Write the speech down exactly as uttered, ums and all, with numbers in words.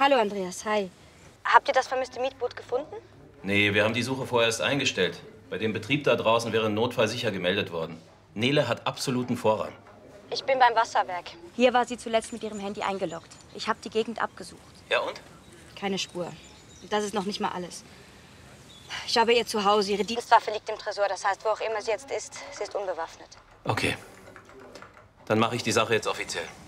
Hallo Andreas, hi. Habt ihr das vermisste Mietboot gefunden? Nee, wir haben die Suche vorerst eingestellt. Bei dem Betrieb da draußen wäre ein Notfall sicher gemeldet worden. Nele hat absoluten Vorrang. Ich bin beim Wasserwerk. Hier war sie zuletzt mit ihrem Handy eingeloggt. Ich habe die Gegend abgesucht. Ja und? Keine Spur. Das ist noch nicht mal alles. Ich habe ihr Zuhause, ihre Dienstwaffe liegt im Tresor. Das heißt, wo auch immer sie jetzt ist, sie ist unbewaffnet. Okay. Dann mache ich die Sache jetzt offiziell.